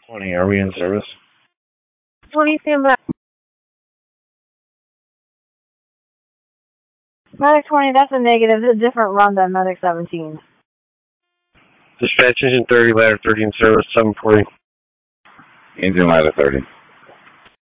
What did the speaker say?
20, are we in service? 20, stand by. Medic 20, that's a negative. It's a different run than Medic 17. Dispatch engine 30, ladder 30 in service, 740. Engine ladder 30.